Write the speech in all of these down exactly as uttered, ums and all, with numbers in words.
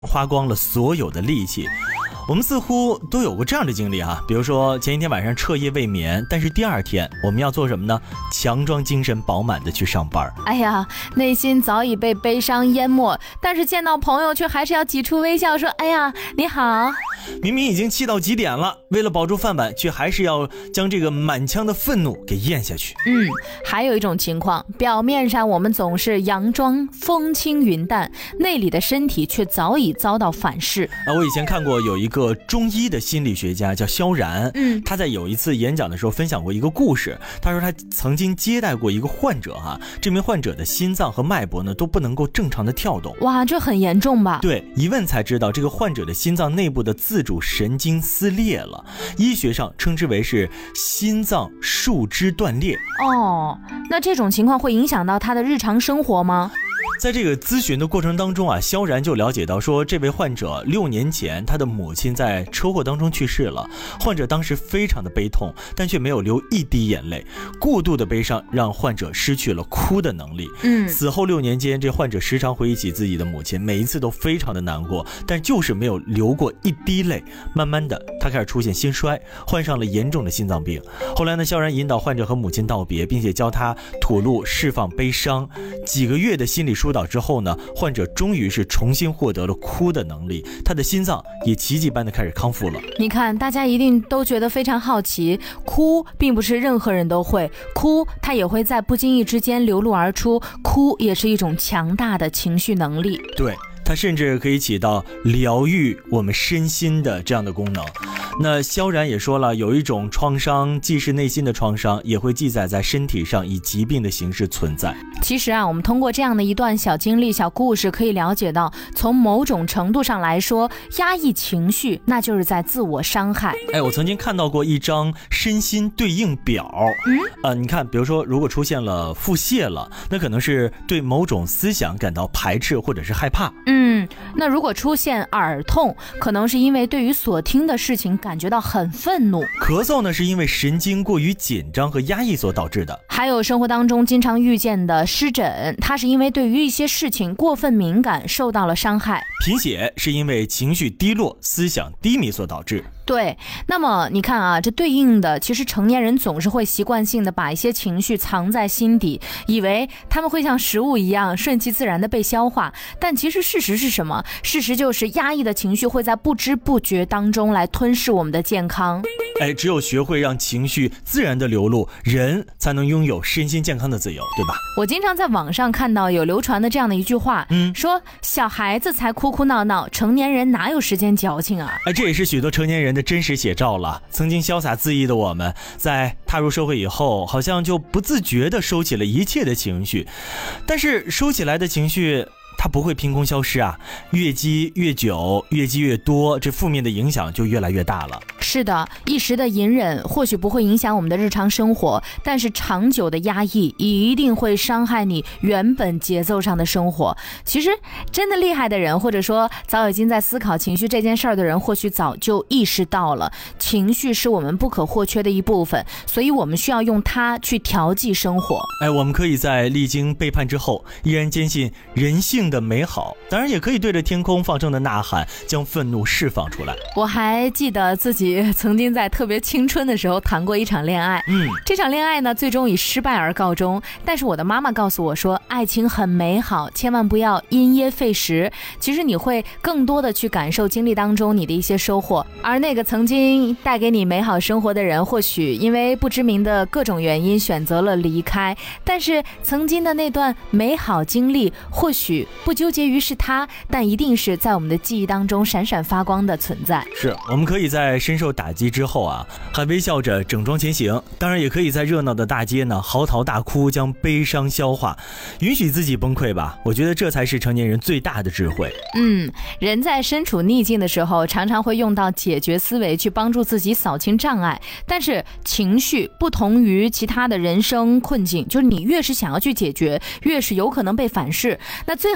花光了所有的力气。我们似乎都有过这样的经历啊，比如说前一天晚上彻夜未眠，但是第二天我们要做什么呢？强装精神饱满的去上班。 哎呀，内心早已被悲伤淹没，但是见到朋友却还是要挤出微笑说，哎呀你好。 明明已经气到极点了，为了保住饭碗，却还是要将这个满腔的愤怒给咽下去。 嗯，还有一种情况，表面上我们总是佯装风轻云淡，内里的身体却早已遭到反噬。 啊，我以前看过有一个中医的心理学家叫萧然， 嗯， 他在有一次演讲的时候分享过一个故事。他说他曾经接待过一个患者哈、啊，这名患者的心脏和脉搏呢都不能够正常的跳动。 哇，这很严重吧？ 对，一问才知道这个患者的心脏内部的自主神经撕裂了，医学上称之为是心脏树枝断裂。 哦，那这种情况会影响到他的日常生活吗？ 在这个咨询的过程当中啊，萧然就了解到说，这位患者六年前他的母亲在车祸当中去世了，患者当时非常的悲痛，但却没有流一滴眼泪，过度的悲伤让患者失去了哭的能力。 嗯， 此后六年间，这患者时常回忆起自己的母亲，每一次都非常的难过，但就是没有流过一滴泪。慢慢的，他开始出现心衰，患上了严重的心脏病。后来呢，萧然引导患者和母亲道别，并且教他吐露释放悲伤。几个月的心理疏导之后呢，患者终于是重新获得了哭的能力，他的心脏也奇迹般的开始康复了。 你看，大家一定都觉得非常好奇，哭并不是任何人都会哭，它也会在不经意之间流露而出，哭也是一种强大的情绪能力。 对，它甚至可以起到疗愈我们身心的这样的功能。那萧然也说了，有一种创伤既是内心的创伤，也会记载在身体上，以疾病的形式存在。 其实啊，我们通过这样的一段小经历、小故事，可以了解到，从某种程度上来说，压抑情绪那就是在自我伤害。 哎，我曾经看到过一张身心对应表。嗯，呃，你看，比如说，如果出现了腹泻了，那可能是对某种思想感到排斥或者是害怕。 嗯，那如果出现耳痛，可能是因为对于所听的事情感觉到很愤怒。 咳嗽呢，是因为神经过于紧张和压抑所导致的。 还有生活当中经常遇见的湿疹，它是因为对于一些事情过分敏感，受到了伤害。 贫血是因为情绪低落、思想低迷所导致。 对，那么你看啊，这对应的其实成年人总是会习惯性的把一些情绪藏在心底，以为他们会像食物一样顺其自然的被消化，但其实事实是什么？事实就是压抑的情绪会在不知不觉当中来吞噬我们的健康。 哎，只有学会让情绪自然的流露，人才能拥有身心健康的自由，对吧？ 我经常在网上看到有流传的这样的一句话，嗯，说小孩子才哭哭闹闹，成年人哪有时间矫情啊？ 哎，这也是许多成年人的真实写照了。曾经潇洒恣意的我们，在踏入社会以后，好像就不自觉地收起了一切的情绪，但是收起来的情绪它不会凭空消失啊，越积越久，越积越多，这负面的影响就越来越大了。 是的，一时的隐忍或许不会影响我们的日常生活，但是长久的压抑一定会伤害你原本节奏上的生活。其实真的厉害的人，或者说早已经在思考情绪这件事儿的人，或许早就意识到了，情绪是我们不可或缺的一部分，所以我们需要用它去调剂生活。 哎，我们可以在历经背叛之后，依然坚信人性的美好，当然也可以对着天空放声的呐喊，将愤怒释放出来。 我还记得自己曾经在特别青春的时候谈过一场恋爱，嗯，这场恋爱呢最终以失败而告终，但是我的妈妈告诉我说，爱情很美好，千万不要因噎废食。其实你会更多的去感受经历当中你的一些收获，而那个曾经带给你美好生活的人，或许因为不知名的各种原因选择了离开，但是曾经的那段美好经历，或许不纠结于是他，但一定是在我们的记忆当中闪闪发光的存在。 是，我们可以在深受打击之后啊，还微笑着整装前行，当然也可以在热闹的大街呢嚎啕大哭，将悲伤消化，允许自己崩溃吧。我觉得这才是成年人最大的智慧。 嗯，人在身处逆境的时候，常常会用到解决思维去帮助自己扫清障碍，但是情绪不同于其他的人生困境，就是你越是想要去解决，越是有可能被反噬。那最好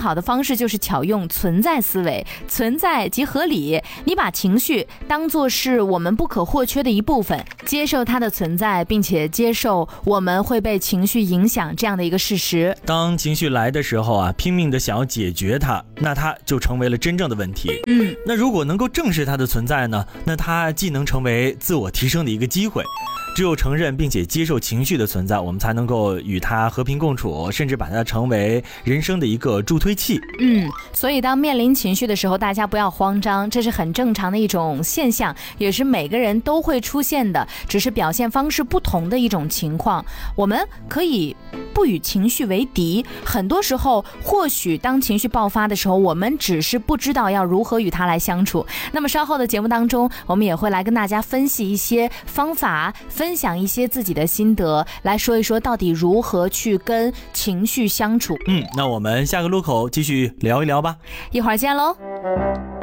好的方式就是巧用存在思维，存在即合理。你把情绪当作是我们不可或缺的一部分，接受它的存在，并且接受我们会被情绪影响这样的一个事实。 当情绪来的时候啊，拼命的想要解决它，那它就成为了真正的问题。嗯，那如果能够正视它的存在呢，那它既能成为自我提升的一个机会。只有承认并且接受情绪的存在，我们才能够与它和平共处，甚至把它成为人生的一个助推器。 嗯，所以当面临情绪的时候，大家不要慌张，这是很正常的一种现象，也是每个人都会出现的，只是表现方式不同的一种情况。我们可以不与情绪为敌，很多时候或许当情绪爆发的时候，我们只是不知道要如何与它来相处。那么稍后的节目当中，我们也会来跟大家分析一些方法，分享一些自己的心得，来说一说到底如何去跟情绪相处。 嗯，那我们下个路口继续聊一聊吧， 一会儿见喽。